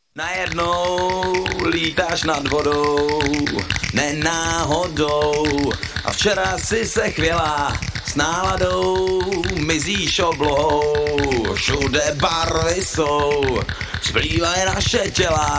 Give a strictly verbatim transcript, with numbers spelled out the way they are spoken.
Najednou lítáš nad vodou, nenáhodou. A včera si se chvěla s náladou, mizíš oblohou. Všude barvy jsou, splývají naše těla.